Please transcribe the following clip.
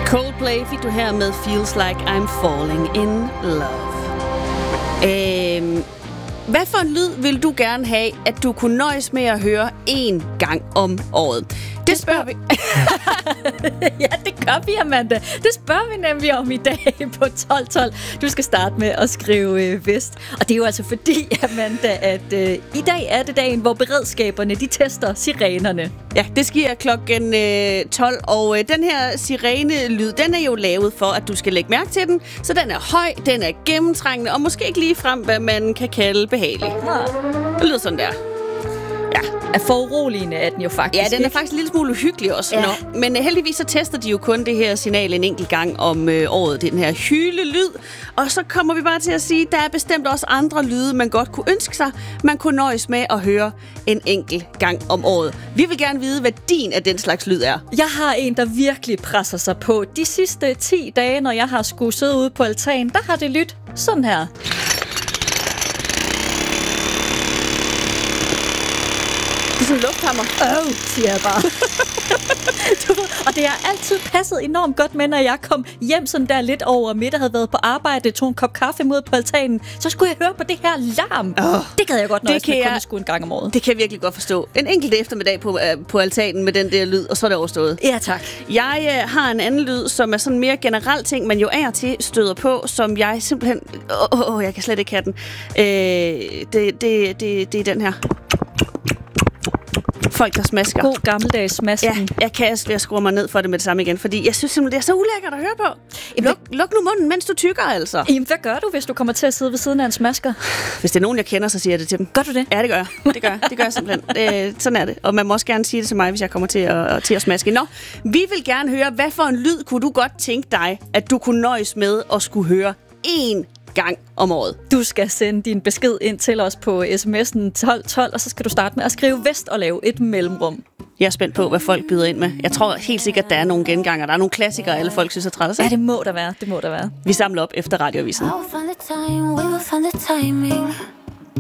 Coldplay fik du her med Feels Like I'm Falling in Love. Hvad for en lyd vil du gerne have, at du kunne nøjes med at høre én gang om året? Det spørger vi. Ja, det gør vi, Amanda. Det spørger vi nemlig om i dag på 1212. Du skal starte med at skrive vest. Og det er jo altså fordi, Amanda, at i dag er det dagen, hvor beredskaberne de tester sirenerne. Ja, det sker klokken 12, og den her sirene-lyd, den er jo lavet for, at du skal lægge mærke til den. Så den er høj, den er gennemtrængende, og måske ikke lige frem, hvad man kan kalde behagelig. Det lyder sådan der. Ja, er foruroligende er den jo faktisk. Ja, den er faktisk en lille smule uhyggelig også. Ja. Men heldigvis så tester de jo kun det her signal en enkelt gang om året. Det er den her hylelyd. Og så kommer vi bare til at sige, at der er bestemt også andre lyde, man godt kunne ønske sig. Man kunne nøjes med at høre en enkelt gang om året. Vi vil gerne vide, hvad din af den slags lyd er. Jeg har en, der virkelig presser sig på. De sidste 10 dage, når jeg har skulle sidde ude på altanen, der har det lyttet sådan her. Det er sådan en lufthammer. Siger jeg bare. Og det har altid passet enormt godt med, når jeg kom hjem sådan der lidt over middag, havde været på arbejde, tog en kop kaffe mod på altanen, så skulle jeg høre på det her larm. Det gad jeg godt nøjes med, kun at skulle en gang om året. Det kan jeg virkelig godt forstå. En enkelt eftermiddag på altanen med den der lyd, og så er det overstået. Ja, tak. Jeg har en anden lyd, som er sådan mere generelt ting, man jo af og til støder på, som jeg simpelthen... jeg kan slet ikke have den. Det er den her. Folk, der smasker. God gammeldags smasken. Ja, jeg kan ved at skrue mig ned for det med det samme igen, fordi jeg synes simpelthen, det er så ulækkert at høre på. Luk nu munden, mens du tykker, altså. Jamen, hvad gør du, hvis du kommer til at sidde ved siden af en smasker? Hvis det er nogen, jeg kender, så siger jeg det til dem. Gør du det? Ja, det gør jeg. Det gør jeg simpelthen. Sådan er det. Og man må også gerne sige det til mig, hvis jeg kommer til at smaske. Nå, vi vil gerne høre, hvad for en lyd kunne du godt tænke dig, at du kunne nøjes med at skulle høre én gang om året. Du skal sende din besked ind til os på sms'en 1212, og så skal du starte med at skrive vest og lave et mellemrum. Jeg er spændt på, hvad folk byder ind med. Jeg tror helt sikkert, at der er nogle genganger. Der er nogle klassikere, alle folk synes er træls. Ja, det må der være. Vi samler op efter Radioavisen. I will find the time, we will find the timing.